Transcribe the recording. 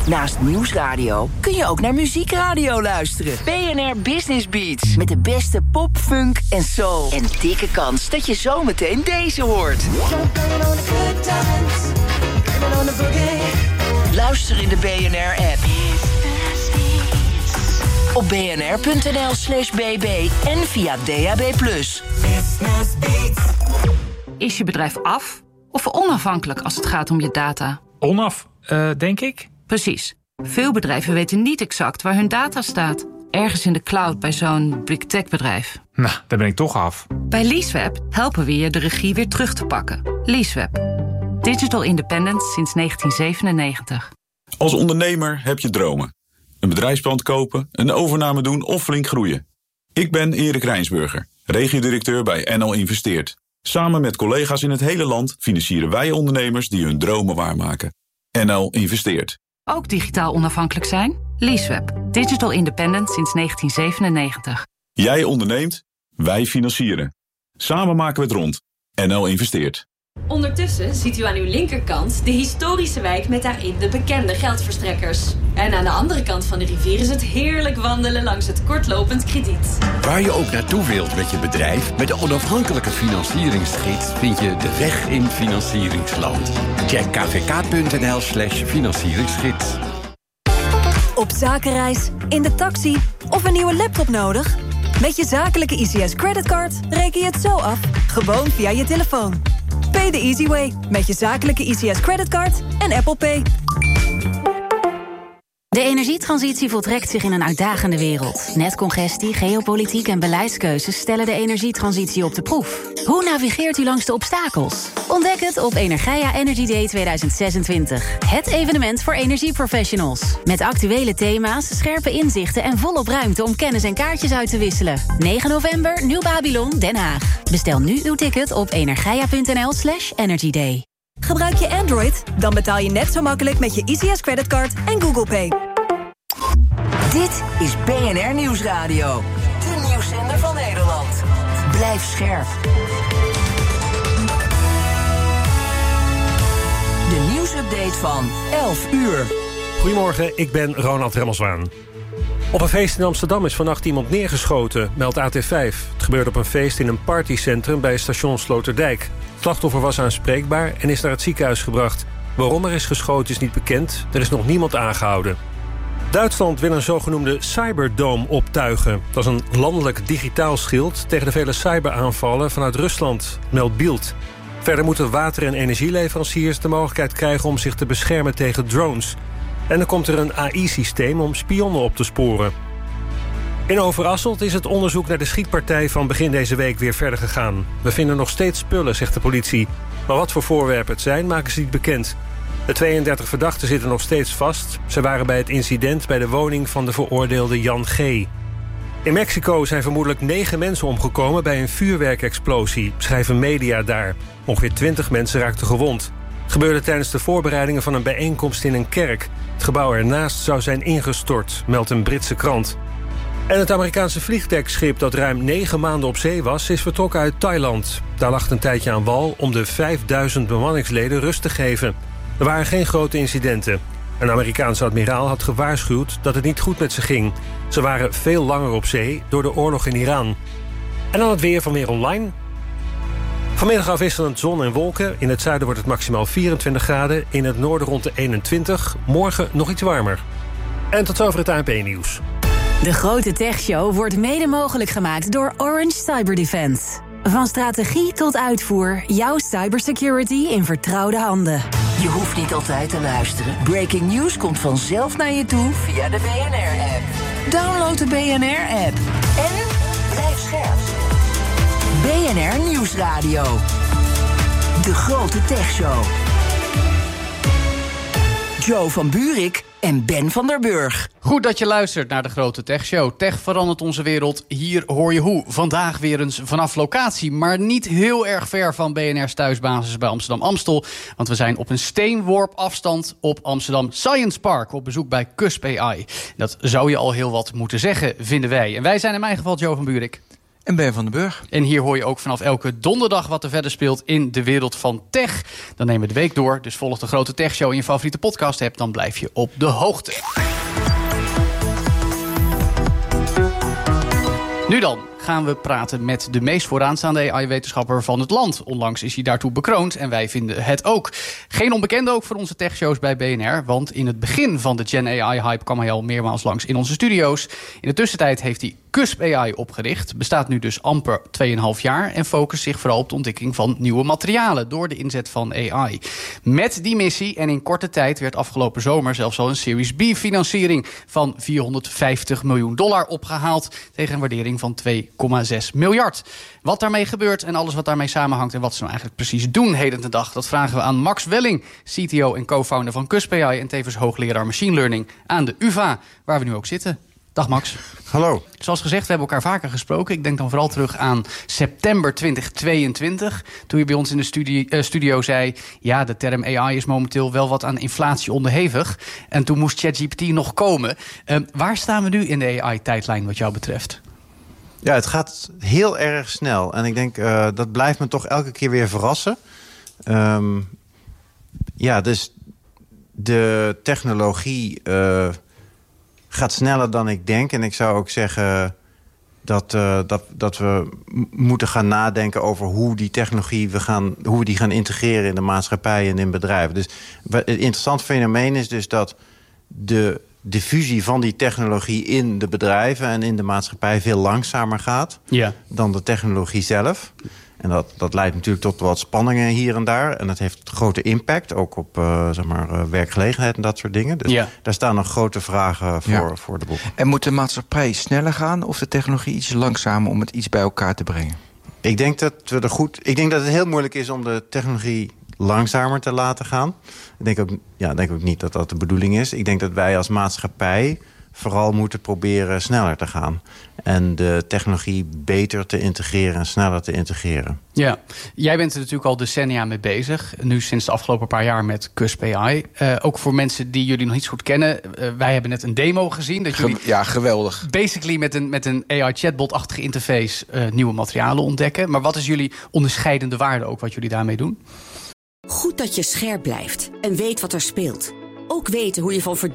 Naast Nieuwsradio kun je ook naar muziekradio luisteren. BNR Business Beats. Met de beste pop, funk en soul. En dikke kans dat je zometeen deze hoort. Luister in de BNR-app. Op bnr.nl/bb en via DAB+. Is je bedrijf af of onafhankelijk als het gaat om je data? Onaf, denk ik. Precies. Veel bedrijven weten niet exact waar hun data staat. Ergens in de cloud bij zo'n big tech bedrijf. Nou, daar ben ik toch af. Bij Leaseweb helpen we je de regie weer terug te pakken. Leaseweb. Digital independence sinds 1997. Als ondernemer heb je dromen. Een bedrijfspand kopen, een overname doen of flink groeien. Ik ben Erik Rijnsburger, regiodirecteur bij NL Investeert. Samen met collega's in het hele land financieren wij ondernemers die hun dromen waarmaken. NL Investeert. Ook digitaal onafhankelijk zijn? Leaseweb. Digital independent sinds 1997. Jij onderneemt, wij financieren. Samen maken we het rond. NL Investeert. Ondertussen ziet u aan uw linkerkant de historische wijk met daarin de bekende geldverstrekkers. En aan de andere kant van de rivier is het heerlijk wandelen langs het kortlopend krediet. Waar je ook naartoe wilt met je bedrijf, met de onafhankelijke financieringsgids vind je de weg in financieringsland. Check kvk.nl/financieringsgids. Op zakenreis, in de taxi of een nieuwe laptop nodig? Met je zakelijke ICS creditcard reken je het zo af, gewoon via je telefoon. Pay the easy way met je zakelijke ICS creditcard en Apple Pay. De energietransitie voltrekt zich in een uitdagende wereld. Netcongestie, geopolitiek en beleidskeuzes stellen de energietransitie op de proef. Hoe navigeert u langs de obstakels? Ontdek het op Energia Energy Day 2026. Het evenement voor energieprofessionals. Met actuele thema's, scherpe inzichten en volop ruimte om kennis en kaartjes uit te wisselen. 9 november, Nieuw Babylon, Den Haag. Bestel nu uw ticket op energia.nl/energyday. Gebruik je Android? Dan betaal je net zo makkelijk met je ICS creditcard en Google Pay. Dit is BNR Nieuwsradio. De nieuwszender van Nederland. Blijf scherp. De nieuwsupdate van 11 uur. Goedemorgen, ik ben Ronald Remmelswaan. Op een feest in Amsterdam is vannacht iemand neergeschoten, meldt AT5. Het gebeurde op een feest in een partycentrum bij station Sloterdijk. Het slachtoffer was aanspreekbaar en is naar het ziekenhuis gebracht. Waarom er is geschoten is niet bekend. Er is nog niemand aangehouden. Duitsland wil een zogenoemde cyberdome optuigen. Dat is een landelijk digitaal schild tegen de vele cyberaanvallen vanuit Rusland, meldt Bild. Verder moeten water- en energieleveranciers de mogelijkheid krijgen om zich te beschermen tegen drones. En dan komt er een AI-systeem om spionnen op te sporen. In Overasselt is het onderzoek naar de schietpartij van begin deze week weer verder gegaan. We vinden nog steeds spullen, zegt de politie. Maar wat voor voorwerpen het zijn, maken ze niet bekend. De 32 verdachten zitten nog steeds vast. Ze waren bij het incident bij de woning van de veroordeelde Jan G. In Mexico zijn vermoedelijk 9 mensen omgekomen bij een vuurwerkexplosie, schrijven media daar. Ongeveer 20 mensen raakten gewond. Het gebeurde tijdens de voorbereidingen van een bijeenkomst in een kerk. Het gebouw ernaast zou zijn ingestort, meldt een Britse krant. En het Amerikaanse vliegdekschip dat ruim 9 maanden op zee was, is vertrokken uit Thailand. Daar lag een tijdje aan wal om de 5000 bemanningsleden rust te geven. Er waren geen grote incidenten. Een Amerikaanse admiraal had gewaarschuwd dat het niet goed met ze ging. Ze waren veel langer op zee door de oorlog in Iran. En dan het weer van Weer Online. Vanmiddag afwisselend zon en wolken. In het zuiden wordt het maximaal 24 graden. In het noorden rond de 21. Morgen nog iets warmer. En tot zover het ANP-nieuws. De Grote Techshow wordt mede mogelijk gemaakt door Orange Cyberdefense. Van strategie tot uitvoer, jouw cybersecurity in vertrouwde handen. Je hoeft niet altijd te luisteren. Breaking news komt vanzelf naar je toe via de BNR-app. Download de BNR-app. En blijf scherp. BNR Nieuwsradio. De Grote Techshow. Joe van Buurik en Ben van der Burg. Goed dat je luistert naar de Grote Tech Show. Tech verandert onze wereld. Hier hoor je hoe. Vandaag weer eens vanaf locatie, maar niet heel erg ver van BNR's thuisbasis bij Amsterdam-Amstel. Want we zijn op een steenworp afstand op Amsterdam Science Park op bezoek bij Cusp AI. Dat zou je al heel wat moeten zeggen, vinden wij. En wij zijn in mijn geval Joe van Buurik. En Ben van den Burg. En hier hoor je ook vanaf elke donderdag wat er verder speelt in de wereld van tech. Dan nemen we de week door, dus volg de Grote Tech Show in je favoriete podcast app. Dan blijf je op de hoogte. Nu dan gaan we praten met de meest vooraanstaande AI-wetenschapper van het land. Onlangs is hij daartoe bekroond en wij vinden het ook. Geen onbekende ook voor onze techshows bij BNR. Want in het begin van de Gen AI-hype kwam hij al meermaals langs in onze studio's. In de tussentijd heeft hij Cusp AI opgericht. Bestaat nu dus amper 2,5 jaar. En focust zich vooral op de ontwikkeling van nieuwe materialen door de inzet van AI. Met die missie en in korte tijd werd afgelopen zomer zelfs al een Series B-financiering van $450 miljoen opgehaald. Tegen een waardering van 2,6 miljard. Wat daarmee gebeurt en alles wat daarmee samenhangt en wat ze nou eigenlijk precies doen heden ten dag, dat vragen we aan Max Welling, CTO en co-founder van Cusp AI en tevens hoogleraar machine learning aan de UvA, waar we nu ook zitten. Dag Max. Hallo. Zoals gezegd, we hebben elkaar vaker gesproken. Ik denk dan vooral terug aan september 2022. Toen je bij ons in de studio zei, ja, de term AI is momenteel wel wat aan inflatie onderhevig. En toen moest ChatGPT nog komen. Waar staan we nu in de AI-tijdlijn wat jou betreft? Ja, het gaat heel erg snel. En ik denk, dat blijft me toch elke keer weer verrassen. Dus de technologie gaat sneller dan ik denk. En ik zou ook zeggen dat we moeten gaan nadenken over hoe die technologie hoe we die gaan integreren in de maatschappij en in bedrijven. Dus het interessante fenomeen is dus dat de diffusie van die technologie in de bedrijven en in de maatschappij veel langzamer gaat dan de technologie zelf. En dat leidt natuurlijk tot wat spanningen hier en daar. En dat heeft grote impact, ook op werkgelegenheid en dat soort dingen. Dus daar staan nog grote vragen voor de boeg. En moet de maatschappij sneller gaan of de technologie iets langzamer om het iets bij elkaar te brengen? Ik denk dat het heel moeilijk is om de technologie langzamer te laten gaan. Ik denk ook niet dat dat de bedoeling is. Ik denk dat wij als maatschappij vooral moeten proberen sneller te gaan. En de technologie beter te integreren en sneller te integreren. Ja, jij bent er natuurlijk al decennia mee bezig. Nu sinds de afgelopen paar jaar met Cusp AI. Ook voor mensen die jullie nog niet zo goed kennen. Wij hebben net een demo gezien. Dat jullie geweldig. Basically met een AI-chatbot-achtige interface nieuwe materialen ontdekken. Maar wat is jullie onderscheidende waarde ook wat jullie daarmee doen? Goed dat je scherp blijft en weet wat er speelt. Ook weten hoe je van